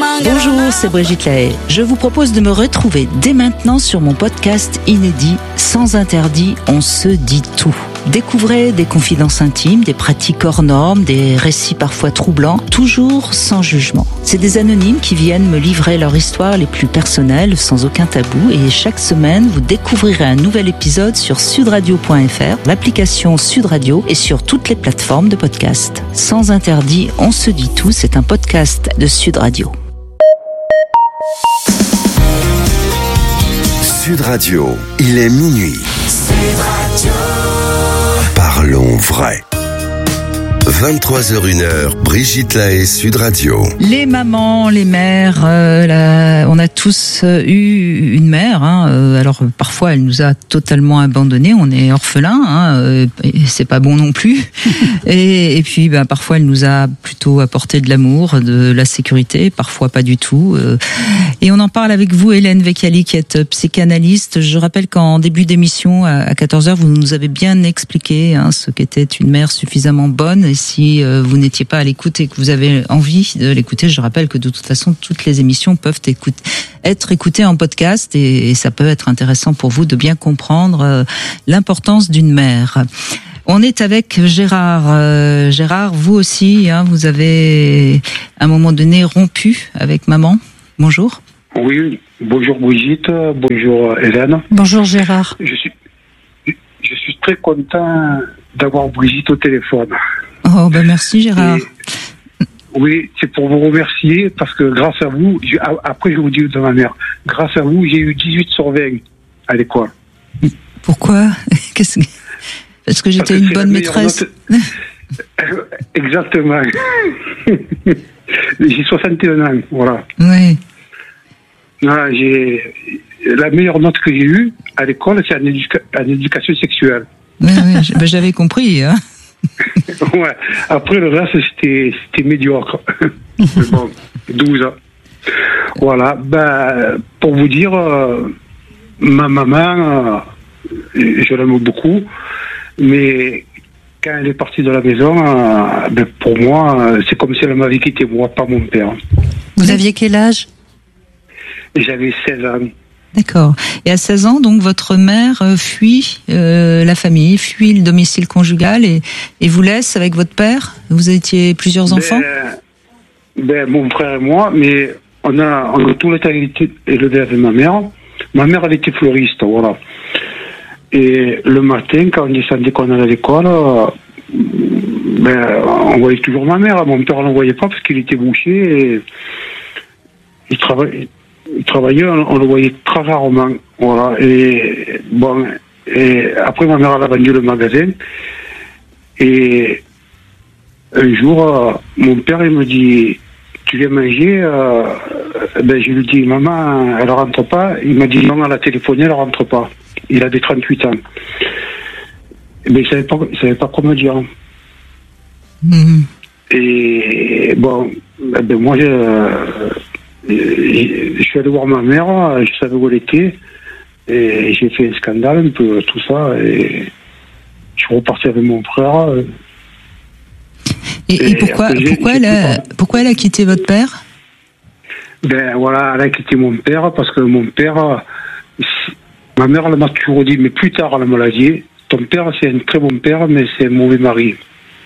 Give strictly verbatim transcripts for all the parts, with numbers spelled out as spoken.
Bonjour, c'est Brigitte Lahaye. Je vous propose de me retrouver dès maintenant sur mon podcast inédit Sans interdit, on se dit tout. Découvrez des confidences intimes, des pratiques hors normes, des récits parfois troublants, toujours sans jugement. C'est des anonymes qui viennent me livrer leur histoire les plus personnelles, sans aucun tabou. Et chaque semaine, vous découvrirez un nouvel épisode sur sud radio point f r, l'application Sud Radio et sur toutes les plateformes de podcast. Sans interdit, on se dit tout, c'est un podcast de Sud Radio. Sud Radio, il est minuit. Sud Radio. Parlons vrai. vingt-trois heures une heure, Brigitte Lahaye, Sud Radio. Les mamans, les mères, euh, la... on a tous euh, eu une mère. Hein, euh, alors parfois elle nous a totalement abandonnés, on est orphelins, hein, euh, et c'est pas bon non plus. et, et puis bah, parfois elle nous a plutôt apporté de l'amour, de la sécurité, parfois pas du tout. Euh, et on en parle avec vous, Hélène Vecchiali, qui est psychanalyste. Je rappelle qu'en début d'émission, à quatorze heures, vous nous avez bien expliqué hein, ce qu'était une mère suffisamment bonne. Et si euh, vous n'étiez pas à l'écoute et que vous avez envie de l'écouter, je rappelle que de toute façon, toutes les émissions peuvent écoute, être écoutées en podcast et, et ça peut être intéressant pour vous de bien comprendre euh, l'importance d'une mère. On est avec Gérard. Euh, Gérard, vous aussi, hein, vous avez à un moment donné rompu avec maman. Bonjour. Oui, bonjour Brigitte, bonjour Hélène. Bonjour Gérard. Je suis, je suis très content d'avoir Brigitte au téléphone. Oh, ben merci Gérard. Et, oui, c'est pour vous remercier parce que grâce à vous, je, après je vous dis de ma mère, grâce à vous, j'ai eu dix-huit sur vingt à l'école. Pourquoi? Qu'est-ce que... Parce que j'étais parce que une bonne maîtresse. Note... Exactement. J'ai soixante et un ans, voilà. Oui. Ah, j'ai... La meilleure note que j'ai eue à l'école, c'est en, éduca... en éducation sexuelle. Oui, oui, ben, j'avais compris. Hein. Ouais. Après, le reste, c'était, c'était médiocre. Bon, douze ans. Voilà. Ben, pour vous dire, euh, ma maman, euh, je l'aime beaucoup, mais quand elle est partie de la maison, euh, ben, pour moi, c'est comme si elle m'avait quitté, moi, pas mon père. Vous aviez quel âge? J'avais seize ans. D'accord. Et à seize ans, donc, votre mère fuit euh, la famille, fuit le domicile conjugal et, et vous laisse avec votre père? Vous étiez plusieurs ben, enfants? Ben, mon frère et moi, mais on a, on a tout le temps été élevé avec ma mère. Ma mère, elle était fleuriste, voilà. Et le matin, quand on descendait, qu'on allait à l'école, ben, on voyait toujours ma mère. Mon père ne l'envoyait pas parce qu'il était bouché et il travaillait. Il travaillait, on le voyait très rarement, voilà. Et bon, et après ma mère elle a vendu le magasin. Et un jour, euh, mon père il me dit, tu viens manger? euh, Ben je lui dis, maman, elle rentre pas. Il m'a dit non, elle a téléphoné, elle rentre pas. Il avait trente-huit ans. Mais il savait pas, il savait pas quoi me dire. Mmh. Et bon, ben moi je. Euh, je suis allé voir ma mère, je savais où elle était, et j'ai fait un scandale, un peu tout ça, et je suis reparti avec mon frère. Et, et, et pourquoi, pourquoi, elle a, pourquoi elle a quitté votre père? Ben voilà, elle a quitté mon père parce que mon père, ma mère elle m'a toujours dit, mais plus tard elle me l'a dit, ton père c'est un très bon père, mais c'est un mauvais mari.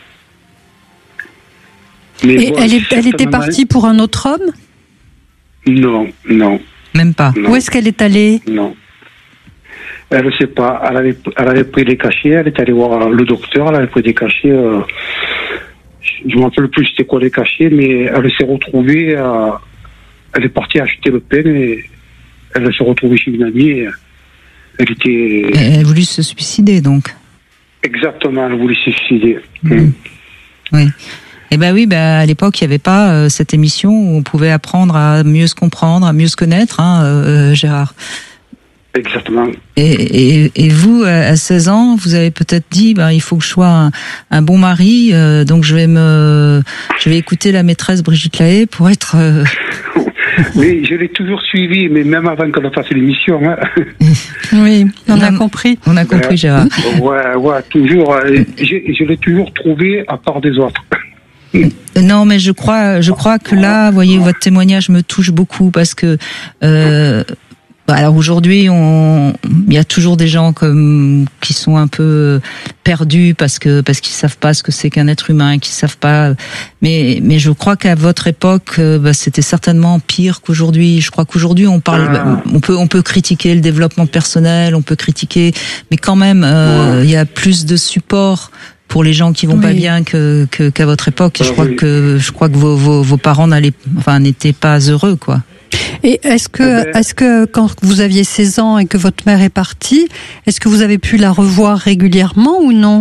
Mais et bon, elle, est, elle était partie pour un autre homme? Non, non. Même pas. Non. Où est-ce qu'elle est allée? Non. Elle ne sait pas. Elle avait, elle avait pris des cachets, elle est allée voir le docteur, elle avait pris des cachets. Euh, je ne me rappelle plus c'était quoi les cachets, mais elle s'est retrouvée, euh, elle est partie acheter le pain et elle s'est retrouvée chez une amie. Et elle était... Elle a voulu se suicider donc? Exactement, elle voulait se suicider. Mmh. Mmh. Oui. Eh ben oui, ben à l'époque il n'y avait pas euh, cette émission où on pouvait apprendre à mieux se comprendre, à mieux se connaître, hein, euh, Gérard. Exactement. Et, et, et vous, à seize ans, vous avez peut-être dit, ben il faut que je sois un, un bon mari, euh, donc je vais me, je vais écouter la maîtresse Brigitte Lahaye pour être. Euh... Mais je l'ai toujours suivi, mais même avant qu'on fasse l'émission. Hein. Oui, on non, a compris. On a compris, Gérard. Ouais, ouais, toujours. Je, je l'ai toujours trouvé à part des autres. Non, mais je crois, je crois que là, vous voyez, votre témoignage me touche beaucoup parce que, euh, alors aujourd'hui, on, il y a toujours des gens comme qui sont un peu perdus parce que parce qu'ils savent pas ce que c'est qu'un être humain, qu'ils savent pas. Mais mais je crois qu'à votre époque, bah, c'était certainement pire qu'aujourd'hui. Je crois qu'aujourd'hui, on parle, ah. on peut on peut critiquer le développement personnel, on peut critiquer, mais quand même, euh, ouais. il y a plus de support pour les gens qui vont oui. pas bien que, que qu'à votre époque. Et je crois oui. que je crois que vos vos, vos parents n'allaient, enfin, n'étaient pas heureux, quoi. Et est-ce que, est-ce que quand vous aviez seize ans et que votre mère est partie, est-ce que vous avez pu la revoir régulièrement ou non?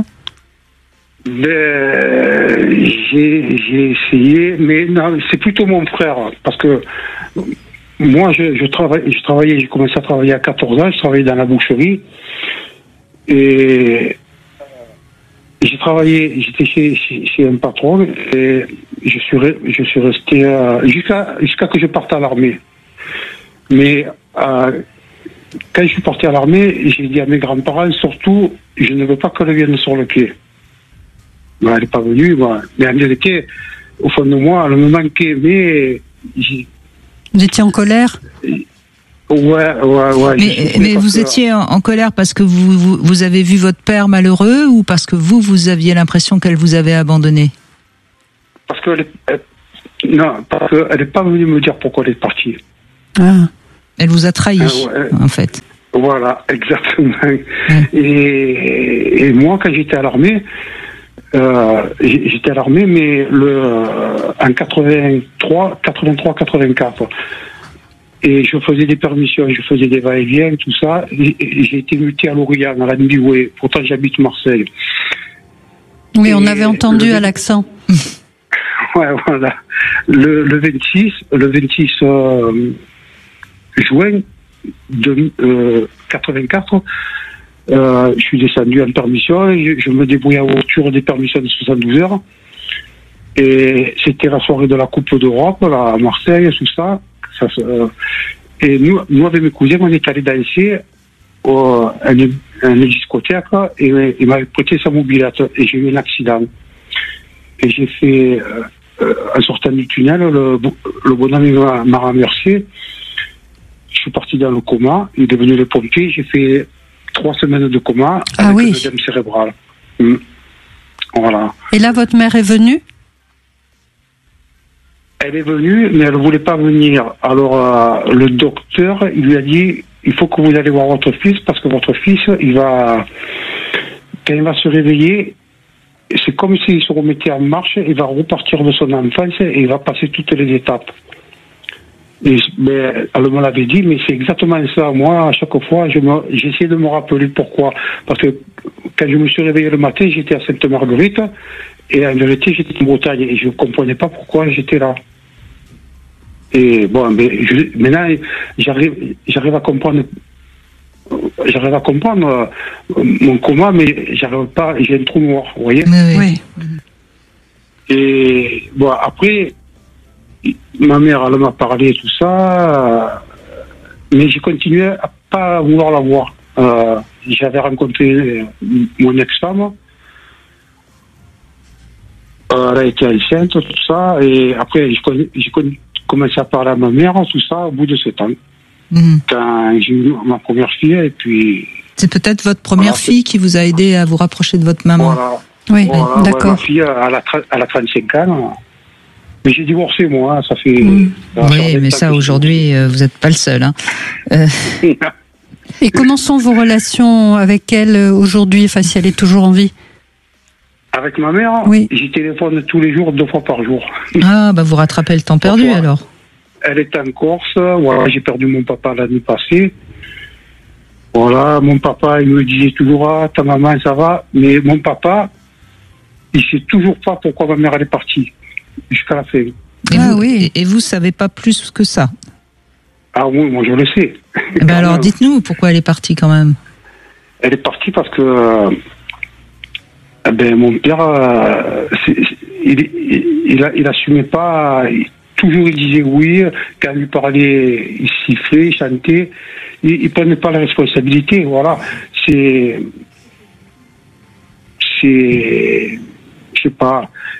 Ben, j'ai, j'ai essayé, mais non, c'est plutôt mon frère, parce que moi, je, je travaille, je travaillais, j'ai commencé à travailler à quatorze ans, je travaillais dans la boucherie, et j'ai travaillé, j'étais chez, chez, chez un patron, et je suis, je suis resté euh, jusqu'à, jusqu'à que je parte à l'armée. Mais euh, quand je suis parti à l'armée, j'ai dit à mes grands-parents, surtout, je ne veux pas qu'elle vienne sur le pied. Ben, elle n'est pas venue, ben, mais en vérité, au fond de moi, elle me manquait, mais... J'ai... Vous étiez en colère ? Ouais, ouais, ouais. Mais, mais vous que... étiez en, en colère parce que vous, vous, vous avez vu votre père malheureux ou parce que vous, vous aviez l'impression qu'elle vous avait abandonné ? Parce que... Elle, non, parce qu'elle n'est pas venue me dire pourquoi elle est partie. Ah. Elle vous a trahi, ah, ouais. en fait. Voilà, exactement. Ouais. Et, et moi, quand j'étais à l'armée, euh, j'étais à l'armée, mais le, en quatre-vingt-trois, quatre-vingt-trois, quatre-vingt-quatre. Et je faisais des permissions, je faisais des va-et-vient, tout ça. Et, et j'ai été muté à Lorient, à la Niboué. Pourtant, j'habite Marseille. Oui, et on avait entendu le... à l'accent. Ouais, voilà. Le, le vingt-six, le vingt-six euh, juin de euh, quatre-vingt-quatre, euh, je suis descendu en permission. Je, je me débrouillais en voiture des permissions de soixante-douze heures. Et c'était la soirée de la Coupe d'Europe, là, à Marseille, tout ça. ça euh, et nous, nous, avec mes cousins, on est allés danser au, à une, à une discothèque et il m'avait prêté sa mobilette et j'ai eu un accident. Et j'ai fait, euh, euh, en sortant du tunnel, le, le bonhomme m'a, m'a remercié. Je suis parti dans le coma, il est devenu le pompier, j'ai fait trois semaines de coma ah avec oui. un œdème cérébral. Mmh. Voilà. Et là, votre mère est venue ? Elle est venue, mais elle ne voulait pas venir. Alors, euh, le docteur, il lui a dit, il faut que vous allez voir votre fils, parce que votre fils, il va, quand il va se réveiller, c'est comme s'il se remettait en marche, il va repartir de son enfance et il va passer toutes les étapes. Et, mais, elle me l'avait dit, mais c'est exactement ça. Moi, à chaque fois, je me, j'essaie de me rappeler pourquoi. Parce que quand je me suis réveillé le matin, j'étais à Sainte-Marguerite, et en vérité, j'étais en Bretagne, et je ne comprenais pas pourquoi j'étais là. Et bon, mais je, maintenant, j'arrive, j'arrive à comprendre, j'arrive à comprendre euh, mon coma, mais j'arrive pas, j'ai un trou noir, vous voyez? Oui. Et bon, après, ma mère, elle m'a parlé tout ça, mais j'ai continué à pas vouloir la voir. Euh, j'avais rencontré mon ex-femme, euh, elle a été enceinte, tout ça, et après, j'ai, j'ai commencé à parler à ma mère, tout ça, au bout de sept ans. Mmh. Quand j'ai eu ma première fille, et puis... C'est peut-être votre première voilà, fille qui vous a aidé à vous rapprocher de votre maman. Voilà. Oui, voilà, d'accord. Ouais, ma fille, elle a, elle a trente-cinq ans. Mais j'ai divorcé, moi, ça fait... Mmh. Ça oui, mais ça, aujourd'hui, euh, vous n'êtes pas le seul. Hein. Euh... Et comment sont vos relations avec elle aujourd'hui, enfin, si elle est toujours en vie? Avec ma mère, oui. J'y téléphone tous les jours, deux fois par jour. Ah, bah vous rattrapez le temps perdu, Parfois, alors. Elle est en Corse, voilà, j'ai perdu mon papa l'année passée. Voilà, mon papa, il me disait toujours, ah, ta maman, ça va. Mais mon papa, il sait toujours pas pourquoi ma mère, elle est partie. Jusqu'à la fin. Et, ah, vous, oui. et vous savez pas plus que ça? Ah oui, moi je le sais. Eh ben alors dites-nous pourquoi elle est partie quand même. Elle est partie parce que euh, eh ben, mon père, euh, c'est, c'est, il, il, il, il assumait pas, il, toujours il disait oui, quand il lui parlait, il sifflait, il chantait, il, il prenait pas la responsabilité, voilà. C'est, c'est, je sais pas,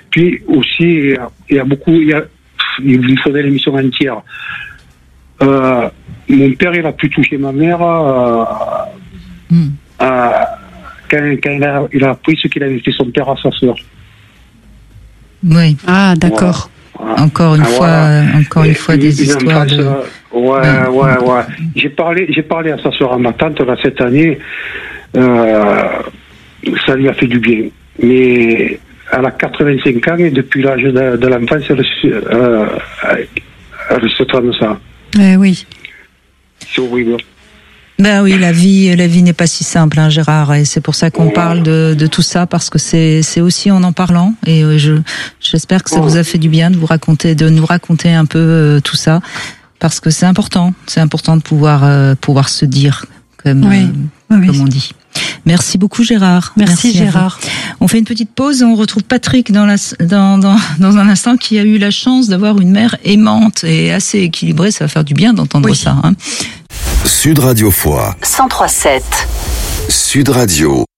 puis aussi, il y a beaucoup, il, y a, il me faudrait l'émission entière. Euh, mon père, il a pu toucher ma mère euh, mm. euh, quand, quand il, a, il a appris ce qu'il avait fait son père à sa sœur. Oui. Ah, d'accord. Voilà. Encore une ah, fois, voilà. encore une fois, des une histoires de... Euh, ouais, ouais, ouais. J'ai parlé, j'ai parlé à sa sœur, à ma tante, là, cette année. Euh, ça lui a fait du bien. Mais elle a quatre-vingt-cinq ans et depuis l'âge de, de l'enfance, elle, euh, elle se trame ça. Eh oui. C'est horrible. Ben oui, la vie, la vie n'est pas si simple, hein, Gérard, et c'est pour ça qu'on parle de, de tout ça, parce que c'est, c'est aussi en en parlant, et je, j'espère que ça vous a fait du bien de vous raconter, de nous raconter un peu euh, tout ça, parce que c'est important, c'est important de pouvoir, euh, pouvoir se dire, comme, oui, euh, oui, comme oui. on dit. Merci beaucoup, Gérard. Merci, Merci Gérard. On fait une petite pause et on retrouve Patrick dans, la, dans, dans, dans un instant, qui a eu la chance d'avoir une mère aimante et assez équilibrée. Ça va faire du bien d'entendre oui. ça. Hein. Sud Radio Foix. cent trois sept. Sud Radio.